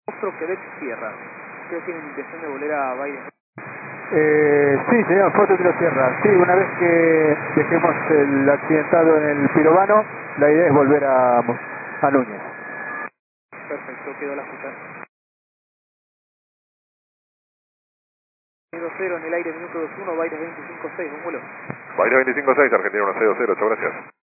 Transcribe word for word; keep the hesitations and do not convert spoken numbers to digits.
Ostro Quebec Sierra. ¿Ustedes tienen intención de volver a Baires? Eh, sí, señor, Foto Kilo Sierra. Sí, una vez que dejemos el accidentado en el Pirobano, la idea es volver a, a Núñez. Perfecto, quedó la escucha. cero cero en el aire, minuto dos uno, Baires veinticinco seis, un vuelo. Baires veinticinco seis, Argentina uno seis dos cero, ocho, gracias.